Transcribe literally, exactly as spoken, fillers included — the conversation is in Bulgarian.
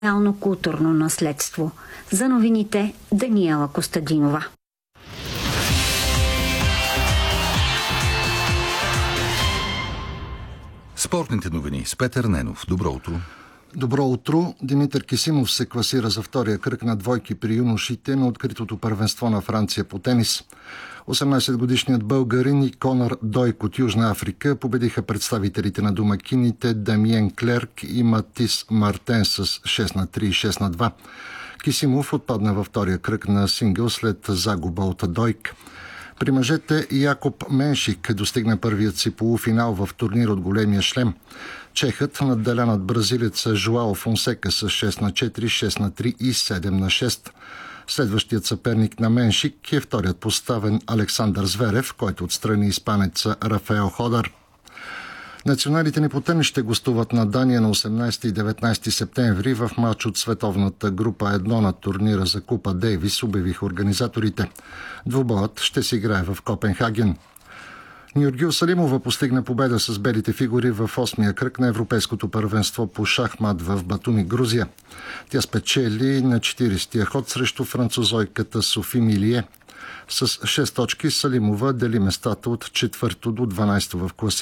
реално културно наследство. За новините Даниела Костадинова. Спортните новини с Петър Ненов. Добро утро. Добро утро. Димитър Кисимов се класира за втория кръг на двойки при юношите на откритото първенство на Франция по тенис. осемнадесетгодишният българин и Конор Дойк от Южна Африка победиха представителите на домакините Дамиен Клерк и Матис Мартен с шест на три и шест на два. Кисимов отпадна във втория кръг на сингъл след загуба от Дойк. При мъжете Якоб Меншик достигна първият си полуфинал в турнир от големия шлем. Чехът надделя над бразилеца Жуао Фонсека с шест на четири, шест на три и седем на шест. Следващият съперник на Меншик е вторият поставен Александър Зверев, който отстрани испанеца Рафаел Ходър. Националите ни по тенис ще гостуват на Дания на осемнадесети и деветнадесети септември в матч от световната група едно на турнира за Купа Дейвис, обявиха организаторите. Двубоят ще се играе в Копенхаген. Нюргюл Салимова постигна победа с белите фигури в осмия кръг на Европейското първенство по шахмат в Батуми, Грузия. Тя спечели на четиридесетия ход срещу французойката Софи Милие. С шест точки Салимова дели местата от четвърто до дванадесето в класирането.